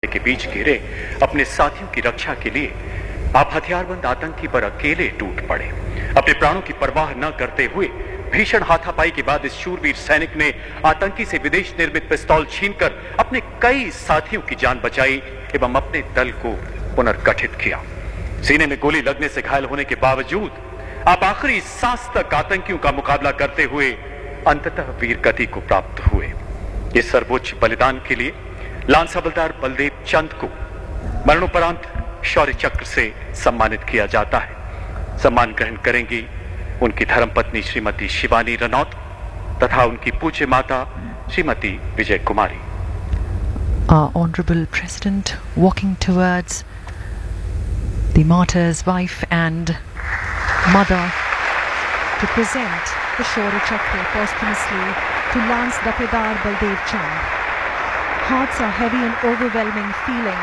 के बीच घिरे अपने साथियों की रक्षा के लिए आप हथियारबंद आतंकी पर अकेले टूट पड़े। अपने प्राणों की परवाह न करते हुए भीषण हाथापाई के बाद इस शूरवीर सैनिक ने आतंकी से विदेश निर्मित पिस्तौल छीनकर अपने कई साथियों की जान बचाई एवं अपने दल को पुनर्गठित किया। सीने में गोली लगने से घायल होने के बावजूद आप आखिरी सांस तक आतंकियों का मुकाबला करते हुए अंततः वीर गति को प्राप्त हुए। इस सर्वोच्च बलिदान के लिए लांस हवलदार बलदेव चंद को मरणोपरांत शौर्य चक्र से सम्मानित किया जाता है। सम्मान ग्रहण करेंगी उनकी धर्मपत्नी श्रीमती शिवानी रनौत तथा उनकी पूज्य माता श्रीमती विजय कुमारी। Our Honorable President walking towards the martyr's wife and mother to present the Shaurya Chakra posthumously to Lance Dafedar Baldev Chand. Hearts are heavy and overwhelming feeling,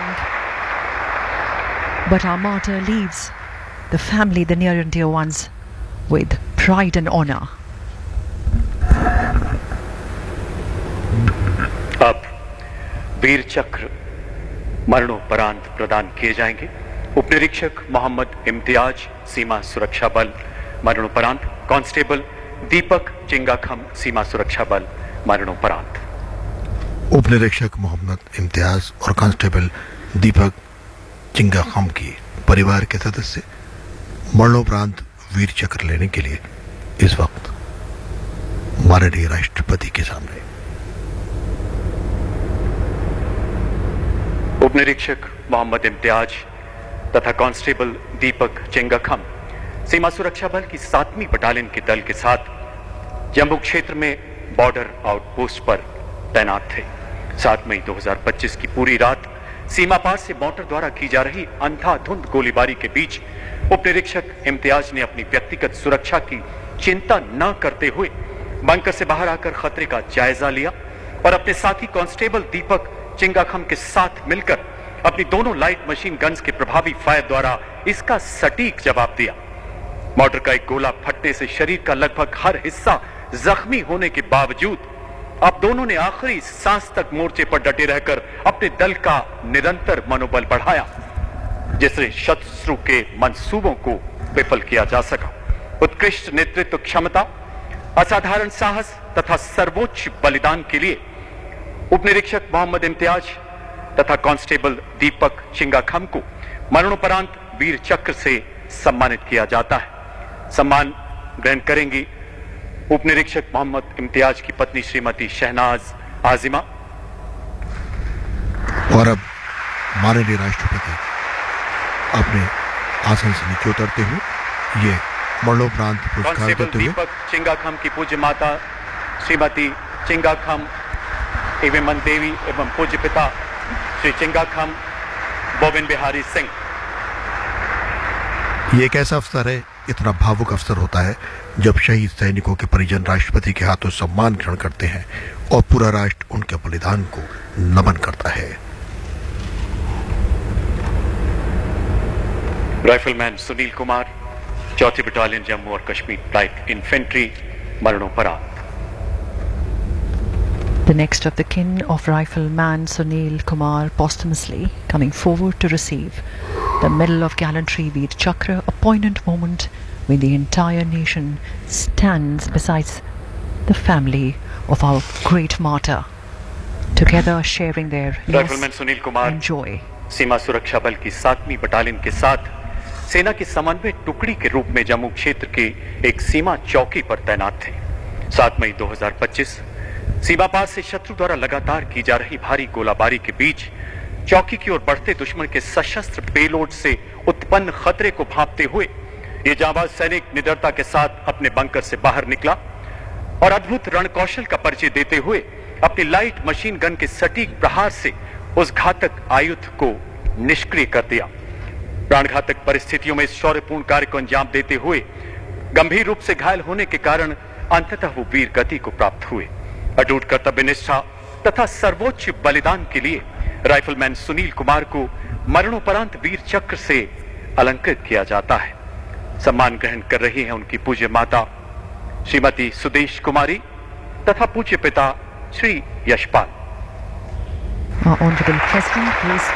but our martyr leaves the family, the near and dear ones, with pride and honor. अब वीर चक्र मरणोपरांत प्रदान किए जाएंगे। उपनिरीक्षक मोहम्मद इम्तियाज सीमा सुरक्षा बल मरणोपरांत, कांस्टेबल दीपक चिंगाखम सीमा सुरक्षा बल मरणोपरांत। उपनिरीक्षक मोहम्मद इम्तियाज और कांस्टेबल दीपक चिंगाखम की परिवार के सदस्य मरणोपरांत वीर चक्र लेने के लिए इस वक्त माननीय राष्ट्रपति के सामने। उपनिरीक्षक मोहम्मद इम्तियाज तथा कांस्टेबल दीपक चिंगाखम सीमा सुरक्षा बल की 7वीं बटालियन के दल के साथ जम्मू क्षेत्र में बॉर्डर आउटपोस्ट पर तैनात थे। 7 मई 2025 की पूरी रात सीमा पार से मोटर द्वारा की जा रही अंधाधुंध गोलीबारी के बीच उपनिरीक्षक इम्तियाज ने अपनी व्यक्तिगत सुरक्षा की चिंता न करते हुए बंकर से बाहर आकर खतरे का जायजा लिया और अपने साथी कांस्टेबल दीपक चिंगाखम के साथ मिलकर अपनी दोनों लाइट मशीन गन्स के प्रभावी फायर द्वारा इसका सटीक जवाब दिया। मोटर का एक गोला फटने से शरीर का लगभग हर हिस्सा जख्मी होने के बावजूद अब दोनों ने आखिरी सांस तक मोर्चे पर डटे रहकर अपने दल का निरंतर मनोबल बढ़ाया, जिससे शत्रु के मंसूबों को विफल किया जा सका। उत्कृष्ट नेतृत्व क्षमता, असाधारण साहस तथा सर्वोच्च बलिदान के लिए उपनिरीक्षक मोहम्मद इम्तियाज तथा कांस्टेबल दीपक चिंगाखम को मरणोपरांत वीर चक्र से सम्मानित किया जाता है। सम्मान ग्रहण करेंगी उपनिरीक्षक मोहम्मद इम्तियाज की पत्नी श्रीमती शहनाज आजिमा। और अब माननीय राष्ट्रपति अपने आसन से नीचे उतरते हुए ये मरणोपरांत पुरस्कार देते हुए दीपक चिंगाखम की पूज्य माता श्रीमती चिंगाखम एवं देवी एवं पूज्य पिता श्री चिंगाखम गोविंद बिहारी सिंह। ये एक ऐसा अवसर है, इतना भावुक अवसर होता है जब शहीद सैनिकों के परिजन राष्ट्रपति के हाथों सम्मान ग्रहण करते हैं और पूरा राष्ट्र उनके बलिदान को नमन करता है। Rifleman Sunil Kumar 4th battalion Jammu और कश्मीर लाइट इन्फेंट्री मरणोपरांत। The next of the kin of Rifleman Sunil Kumar posthumously coming forward to receive the Medal of Gallantry Veer Chakra, a poignant moment when the entire nation stands beside the family of our great martyr, together sharing their rifleman Sunil Kumar and joy. सीमा सुरक्षा बल की 7वीं battalion के साथ सेना की समन्वय टुकड़ी के रूप में जम्मू क्षेत्र के एक सीमा चौकी पर तैनात थे। 7 मई 2025 सीमा पार से शत्रु द्वारा लगातार की जा रही भारी गोलाबारी के बीच चौकी की ओर बढ़ते दुश्मन के सशस्त्र पेलोड से उत्पन्न खतरे को भांपते हुए ये जांबाज सैनिक निडरता के साथ अपने बंकर से बाहर निकला और अद्भुत रणकौशल का परिचय देते हुए अपनी लाइट मशीन गन के सटीक प्रहार से उस घातक आयुध को निष्क्रिय कर दिया। प्राणघातक परिस्थितियों में इस शौर्यपूर्ण कार्य को अंजाम देते हुए गंभीर रूप से घायल होने के कारण अंततः वो वीर गति को प्राप्त हुए। अटूट कर्तव्य निष्ठा तथा सर्वोच्च बलिदान के लिए राइफलमैन सुनील कुमार को मरणोपरांत वीर चक्र से अलंकृत किया जाता है। सम्मान ग्रहण कर रही हैं उनकी पूज्य माता श्रीमती सुदेश कुमारी तथा पूज्य पिता Shri Yashpal. Our Honorable President